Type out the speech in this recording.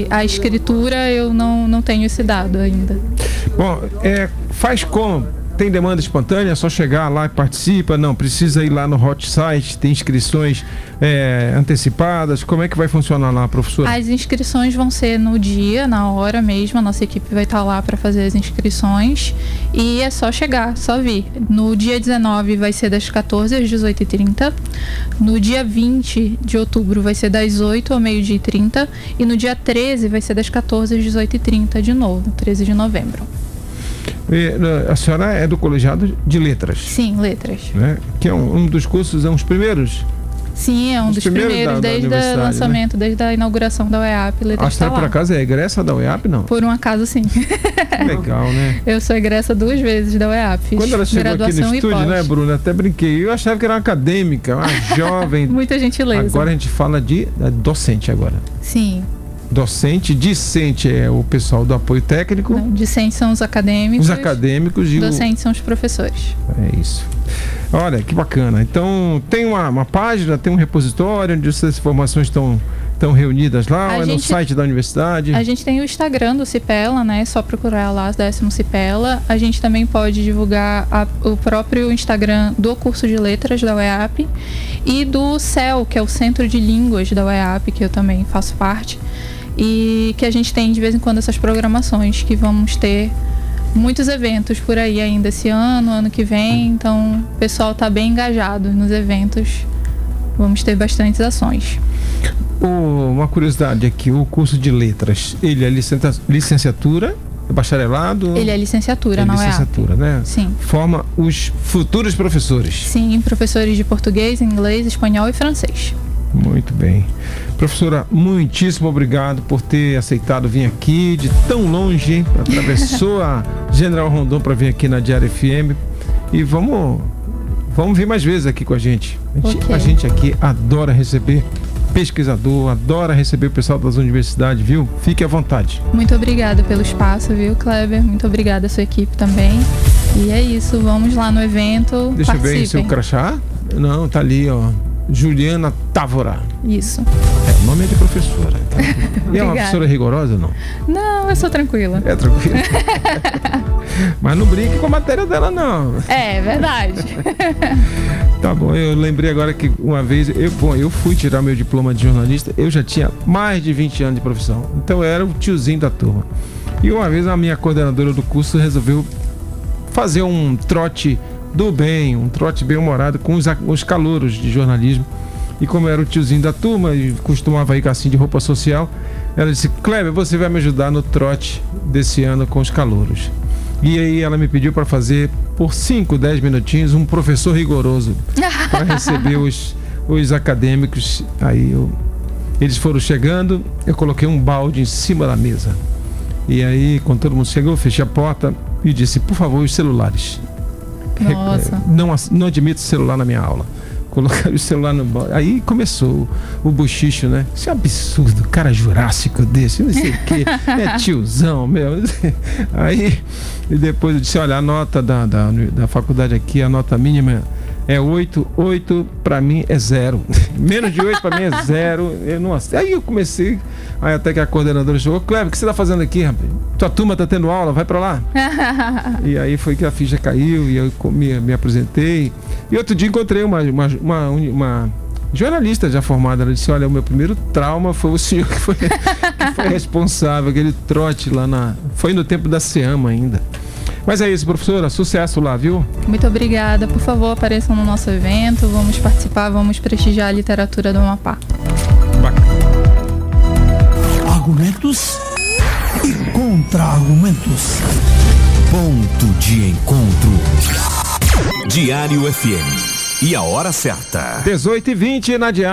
a escritura eu não tenho esse dado ainda. Bom, faz como? Tem demanda espontânea, é só chegar lá e participa? Não, precisa ir lá no hot site, tem inscrições antecipadas. Como é que vai funcionar lá, professora? As inscrições vão ser no dia, na hora mesmo. A nossa equipe vai estar lá para fazer as inscrições. E é só chegar, só vir. No dia 19 vai ser das 14 às 18h30. No dia 20 de outubro vai ser das 8 ao meio-dia e 30. E no dia 13 vai ser das 14 às 18h30 de novo, 13 de novembro. A senhora é do Colegiado de Letras? Sim, Letras. Né? Que é um dos cursos, é um dos primeiros? Sim, é um dos primeiros desde o lançamento, né? Desde a inauguração da UEAP. A senhora, por acaso, é egressa da UEAP, não? Por um acaso, sim. Legal, né? Eu sou egressa 2 vezes da UEAP. Quando ela chegou aqui no estúdio, né, Bruna? Até brinquei. Eu achava que era uma acadêmica, uma jovem. Muita gentileza. Agora a gente fala de docente agora. Sim. Docente, discente é o pessoal do apoio técnico. Não, discentes são os acadêmicos. Os acadêmicos e docentes são os professores. É isso. Olha, que bacana. Então, tem uma página, tem um repositório onde essas informações estão reunidas lá, ou é no site da universidade? A gente tem o Instagram do Cipela, né? É só procurar lá, 10º Cipela. A gente também pode divulgar o próprio Instagram do curso de letras da UEAP e do CEL, que é o Centro de Línguas da UEAP, que eu também faço parte. E que a gente tem de vez em quando essas programações, que vamos ter muitos eventos por aí ainda esse ano que vem. Então o pessoal está bem engajado nos eventos. Vamos ter bastantes ações. Uma curiosidade aqui, o curso de letras, ele é licenciatura, bacharelado? Ele é licenciatura, não é? Licenciatura, né? Sim. Forma os futuros professores? Sim, professores de português, inglês, espanhol e francês. Muito bem. Professora, muitíssimo obrigado por ter aceitado vir aqui de tão longe, atravessou a General Rondon para vir aqui na Diário FM e vamos vir mais vezes aqui com a gente. A gente aqui adora receber pesquisador, adora receber o pessoal das universidades, viu? Fique à vontade. Muito obrigada pelo espaço, viu, Kleber? Muito obrigada à sua equipe também. E é isso, vamos lá no evento. Deixa eu ver seu crachá. Não, tá ali, ó. Juliana Távora. Isso. O nome é de professora. Tá? E é uma professora rigorosa ou não? Não, eu sou tranquila. É tranquila. Mas não brinque com a matéria dela, não. É verdade. Tá bom, eu lembrei agora que uma vez, eu fui tirar meu diploma de jornalista, eu já tinha mais de 20 anos de profissão. Então eu era o tiozinho da turma. E uma vez a minha coordenadora do curso resolveu fazer um trote do bem, um trote bem-humorado com os calouros de jornalismo. E como eu era o tiozinho da turma e costumava ir assim de roupa social, ela disse: Kleber, você vai me ajudar no trote desse ano com os calouros. E aí ela me pediu para fazer por 5, 10 minutinhos um professor rigoroso para receber os acadêmicos. Aí eles foram chegando, eu coloquei um balde em cima da mesa. E aí, quando todo mundo chegou, eu fechei a porta e disse: por favor, os celulares. Nossa. Não admito celular na minha aula. Colocaram o celular no balde. Aí começou o bochicho, né? Isso é um absurdo, cara jurássico desse, não sei o que, é tiozão mesmo. Aí, e depois eu disse: olha, a nota da faculdade aqui, a nota mínima é 8 pra mim é 0. Menos de 8 pra mim é 0. Aí eu comecei, aí até que a coordenadora chegou: Kleber, o que você tá fazendo aqui, rapaz? Tua turma tá tendo aula, vai pra lá. E aí foi que a ficha caiu e eu me apresentei. E outro dia encontrei uma jornalista já formada. Ela disse: olha, o meu primeiro trauma foi o senhor que foi responsável, aquele trote lá foi no tempo da SEAMA ainda. Mas é isso, professora, sucesso lá, viu? Muito obrigada, por favor, apareçam no nosso evento, vamos participar, vamos prestigiar a literatura do Amapá. Bacana. Argumentos e contra-argumentos. Ponto de encontro. Diário FM. E a hora certa. 18h20 na Diário.